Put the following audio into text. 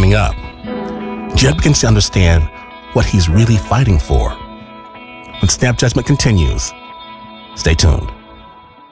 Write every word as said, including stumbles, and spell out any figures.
coming up. Jed begins to understand what he's really fighting for. When Snap Judgment continues, stay tuned.